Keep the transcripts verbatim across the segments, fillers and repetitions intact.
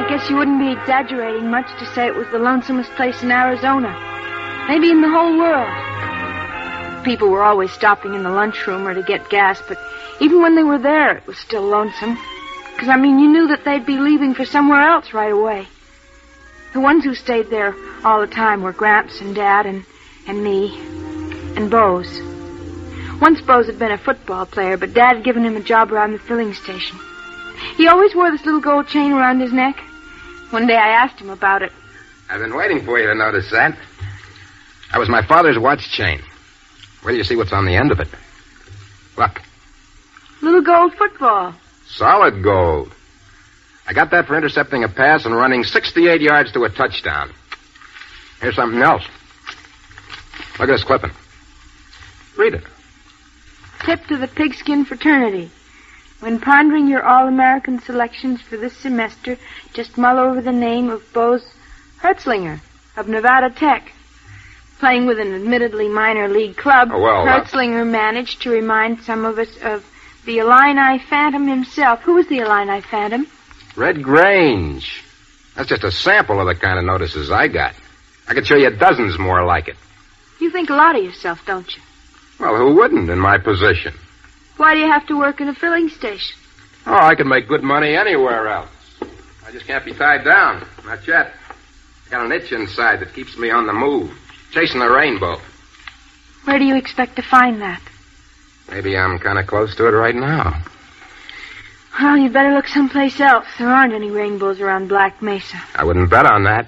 I guess you wouldn't be exaggerating much to say it was the lonesomest place in Arizona. Maybe in the whole world. People were always stopping in the lunchroom or to get gas, but even when they were there, it was still lonesome. Because, I mean, you knew that they'd be leaving for somewhere else right away. The ones who stayed there all the time were Gramps and Dad and, and me and Bose. Once Bose had been a football player, but Dad had given him a job around the filling station. He always wore this little gold chain around his neck. One day I asked him about it. I've been waiting for you to notice that. That was my father's watch chain. Where do you see what's on the end of it? Look. Little gold football. Solid gold. I got that for intercepting a pass and running sixty-eight yards to a touchdown. Here's something else. Look at this clipping. Read it. Tip to the Pigskin Fraternity. When pondering your All-American selections for this semester, just mull over the name of Bose Hertzlinger of Nevada Tech. Playing with an admittedly minor league club, oh, well, Hertzlinger uh... managed to remind some of us of the Illini Phantom himself. Who was the Illini Phantom? Red Grange. That's just a sample of the kind of notices I got. I could show you dozens more like it. You think a lot of yourself, don't you? Well, who wouldn't in my position? Why do you have to work in a filling station? Oh, I could make good money anywhere else. I just can't be tied down. Not yet. I got an itch inside that keeps me on the move, chasing the rainbow. Where do you expect to find that? Maybe I'm kind of close to it right now. Well, you'd better look someplace else. There aren't any rainbows around Black Mesa. I wouldn't bet on that.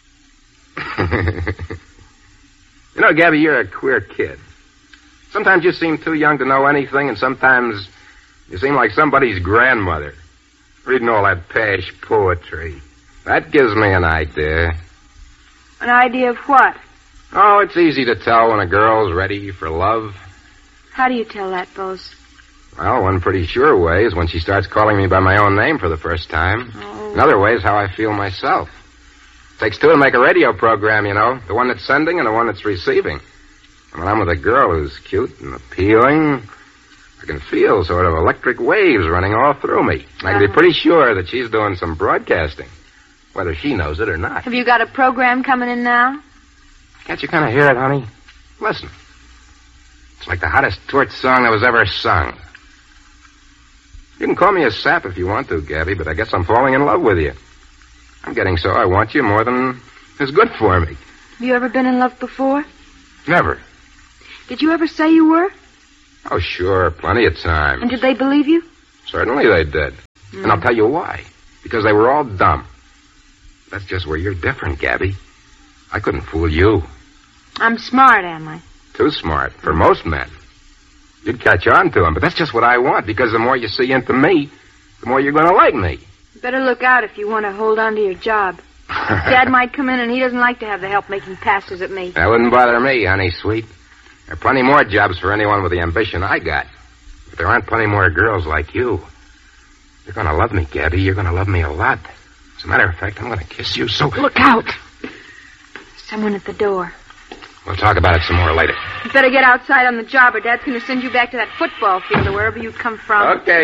You know, Gabby, you're a queer kid. Sometimes you seem too young to know anything, and sometimes you seem like somebody's grandmother, reading all that pash poetry. That gives me an idea. An idea of what? Oh, it's easy to tell when a girl's ready for love. How do you tell that, Bose? Well, one pretty sure way is when she starts calling me by my own name for the first time. Oh. Another way is how I feel myself. Takes two to make a radio program, you know. The one that's sending and the one that's receiving. And when I'm with a girl who's cute and appealing, I can feel sort of electric waves running all through me. I can be pretty sure that she's doing some broadcasting, whether she knows it or not. Have you got a program coming in now? Can't you kind of hear it, honey? Listen. It's like the hottest torch song that was ever sung. You can call me a sap if you want to, Gabby, but I guess I'm falling in love with you. I'm getting so I want you more than is good for me. Have you ever been in love before? Never. Did you ever say you were? Oh, sure, plenty of times. And did they believe you? Certainly they did. Mm. And I'll tell you why. Because they were all dumb. That's just where you're different, Gabby. I couldn't fool you. I'm smart, am I? Too smart for most men. You'd catch on to them, but that's just what I want, because the more you see into me, the more you're going to like me. You better look out if you want to hold on to your job. Dad might come in, and he doesn't like to have the help making passes at me. That wouldn't bother me, honey, sweet. There are plenty more jobs for anyone with the ambition I got. But there aren't plenty more girls like you. You're going to love me, Gabby. You're going to love me a lot. As a matter of fact, I'm going to kiss you so... Look out! Someone at the door. We'll talk about it some more later. You better get outside on the job, or Dad's going to send you back to that football field or wherever you come from. Okay.